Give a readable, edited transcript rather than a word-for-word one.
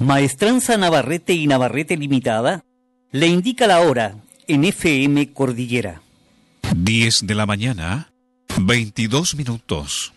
Maestranza Navarrete y Navarrete Limitada le indica la hora en FM Cordillera. 10 de la mañana, 22 minutos.